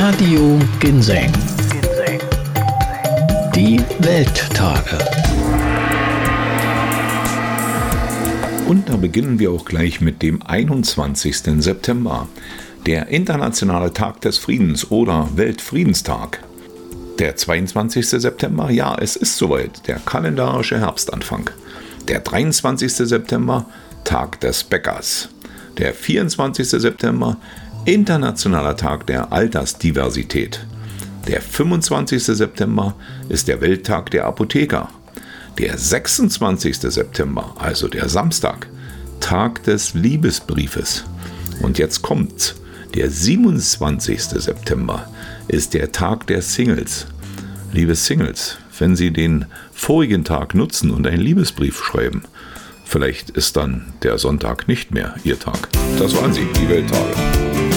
Radio Ginseng. Die Welttage. Und da beginnen wir auch gleich mit dem 21. September, der Internationale Tag des Friedens oder Weltfriedenstag. Der 22. September, ja, es ist soweit, der kalendarische Herbstanfang. Der 23. September, Tag des Bäckers. Der 24. September, Internationaler Tag der Altersdiversität. Der 25. September ist der Welttag der Apotheker. Der 26. September, also der Samstag, Tag des Liebesbriefes. Und jetzt kommt's. Der 27. September ist der Tag der Singles. Liebe Singles, wenn Sie den vorigen Tag nutzen und einen Liebesbrief schreiben, vielleicht ist dann der Sonntag nicht mehr Ihr Tag. Das waren sie, die Welttage.